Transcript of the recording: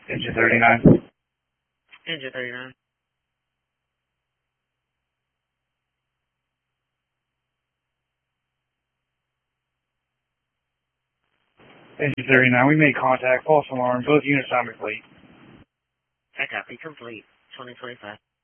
Engine 39. Engine 39. Engine 39, we made contact, false alarm, both units on complete. I copy, complete, 2025.